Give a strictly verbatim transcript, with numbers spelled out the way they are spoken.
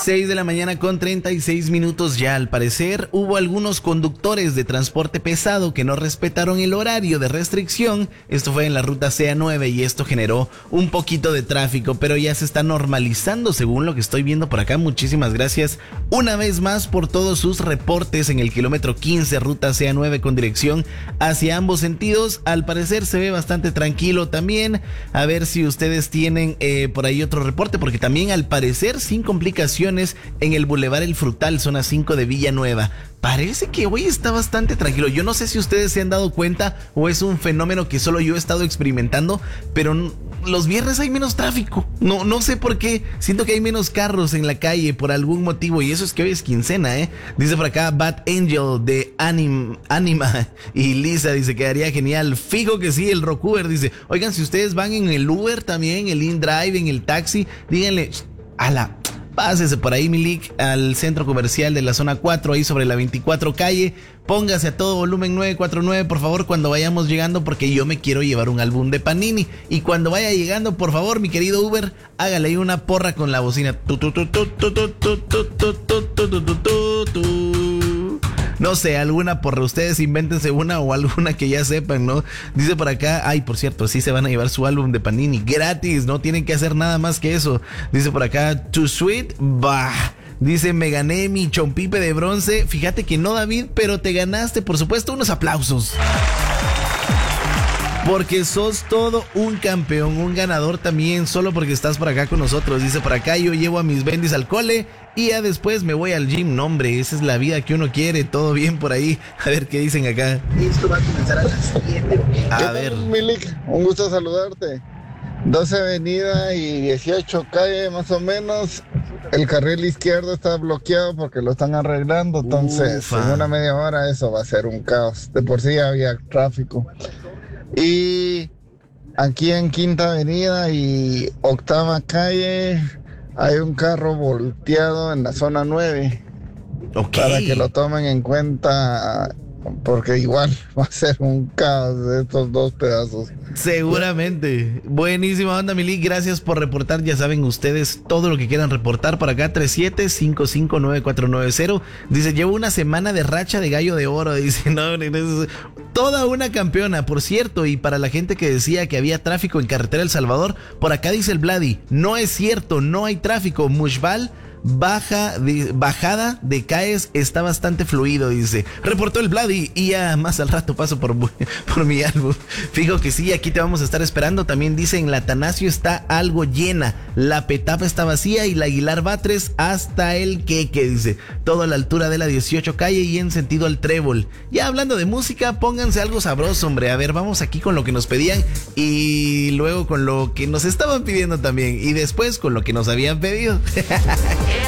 seis de la mañana con treinta y seis minutos ya. Al parecer hubo algunos conductores de transporte pesado que no respetaron el horario de restricción. Esto fue en la ruta C A nueve y esto generó un poquito de tráfico, pero ya se está normalizando según lo que estoy viendo por acá. Muchísimas gracias una vez más por todos sus reportes en el kilómetro quince, ruta C A nueve con dirección hacia ambos sentidos. Al parecer se ve bastante tranquilo también. A ver si ustedes tienen eh, por ahí otro reporte, porque también al parecer sin complicaciones en el Boulevard El Frutal, zona cinco de Villanueva. Parece que hoy está bastante tranquilo. Yo no sé si ustedes se han dado cuenta o es un fenómeno que solo yo he estado experimentando, pero los viernes hay menos tráfico. No, no sé por qué. Siento que hay menos carros en la calle por algún motivo, y eso es que hoy es quincena, ¿eh? Dice por acá Bad Angel de Anim, Anima y Lisa, dice, quedaría genial. Fijo que sí, el Rock Uber dice, oigan, si ustedes van en el Uber también, el InDrive, en el taxi, díganle, a la... pásese por ahí, Milik, al centro comercial de la zona cuatro, ahí sobre la veinticuatro calle. Póngase a todo volumen nueve cuatro nueve, por favor, cuando vayamos llegando, porque yo me quiero llevar un álbum de Panini. Y cuando vaya llegando, por favor, mi querido Uber, hágale ahí una porra con la bocina. No sé, alguna porra, ustedes invéntense una o alguna que ya sepan, ¿no? Dice por acá, ay, por cierto, sí se van a llevar su álbum de Panini gratis, no tienen que hacer nada más que eso. Dice por acá, Too Sweet, bah. Dice, me gané mi chompipe de bronce. Fíjate que no, David, pero te ganaste, por supuesto, unos aplausos. Porque sos todo un campeón, un ganador también, solo porque estás por acá con nosotros. Dice por acá, yo llevo a mis bendis al cole y ya después me voy al gym. No, hombre, esa es la vida que uno quiere, todo bien por ahí. A ver qué dicen acá. Esto va a comenzar a las siete. A ver. Milik, un gusto saludarte. doce avenida y dieciocho calle más o menos. El carril izquierdo está bloqueado porque lo están arreglando, entonces Ufa. en una media hora eso va a ser un caos. De por sí había tráfico. Y aquí en Quinta Avenida y Octava Calle hay un carro volteado en la zona nueve. Okay. Para que lo tomen en cuenta, porque igual va a ser un caos de estos dos pedazos. Seguramente. Buenísima onda, Milik. Gracias por reportar. Ya saben ustedes todo lo que quieran reportar por acá. tres siete cinco cinco nueve cuatro nueve cero. Dice, llevo una semana de racha de gallo de oro. Dice, no, no, no, toda una campeona, por cierto. Y para la gente que decía que había tráfico en carretera El Salvador, por acá dice el Vladi, no es cierto, no hay tráfico. Mushbal, Baja de, bajada de Caes está bastante fluido, dice. Reportó el Vladi y ya más al rato paso por, por mi álbum. Fijo que sí, aquí te vamos a estar esperando. También dicen, la Atanasio está algo llena, la Petapa está vacía y la Aguilar Batres hasta el Queque, dice. Todo a la altura de la dieciocho calle y en sentido al Trébol. Ya hablando de música, pónganse algo sabroso, hombre. A ver, vamos aquí con lo que nos pedían y luego con lo que nos estaban pidiendo también y después con lo que nos habían pedido.